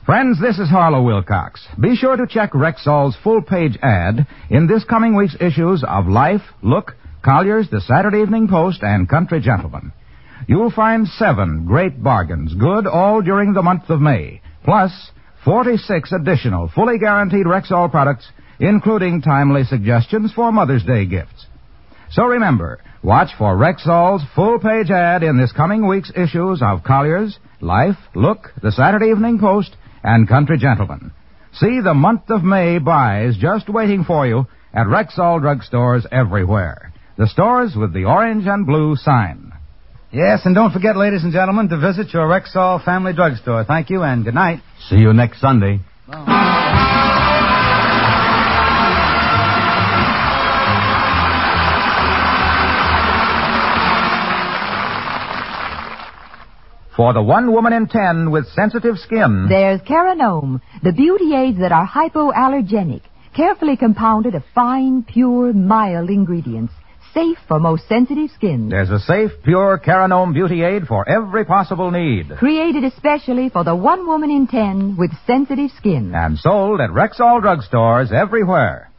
Friends, this is Harlow Wilcox. Be sure to check Rexall's full-page ad in this coming week's issues of Life, Look, Collier's, the Saturday Evening Post, and Country Gentleman. You'll find 7 great bargains, good all during the month of May, plus 46 additional fully guaranteed Rexall products, including timely suggestions for Mother's Day gifts. So remember, watch for Rexall's full-page ad in this coming week's issues of Collier's, Life, Look, the Saturday Evening Post, and Country Gentleman. See the month of May buys just waiting for you at Rexall drugstores everywhere. The stores with the orange and blue sign. Yes, and don't forget, ladies and gentlemen, to visit your Rexall family drugstore. Thank you, and good night. See you next Sunday. For the one woman in 10 with sensitive skin, there's Caranome, the beauty aids that are hypoallergenic, carefully compounded of fine, pure, mild ingredients, safe for most sensitive skins. There's a safe, pure Caranome beauty aid for every possible need. Created especially for the one woman in 10 with sensitive skin. And sold at Rexall drugstores everywhere.